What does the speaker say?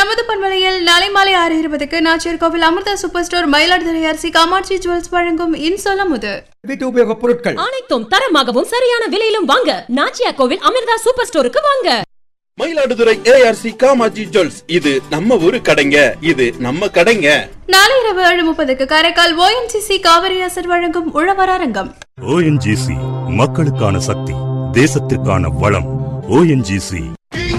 நமது பண்பலையில் நாளை மாலை 6:20க்கு நாச்சியார்கோவில் அமிர்தா சூப்பர் ஸ்டோர் மயிலாடுதுறை அரிசி காமாட்சி ஜுவல்ஸ் வழங்கும் இன்சொல்லமுது. வீட்டு உபயோக பொருட்கள் அனைத்தும் தரமாகவும் சரியான விலையிலும் வாங்க நாச்சியார்கோவில் அமிர்தா சூப்பர் ஸ்டோருக்கு வாங்க. மயிலாடுதுறை ARC காமாட்சி ஜுவல்ஸ், இது நம்ம ஊரு கடைங்க, இது நம்ம கடைங்க. நாளை இரவு 7:30க்கு காரைக்கால் ONGC காவிரி அசர் வழங்கும் உழவர் அரங்கம். ONGC மக்களுக்கான சக்தி, தேசத்திற்கான வளம். ONGC